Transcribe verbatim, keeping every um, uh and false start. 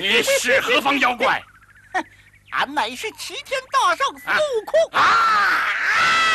你是何方妖怪？ 俺乃是齐天大圣孙悟空。啊！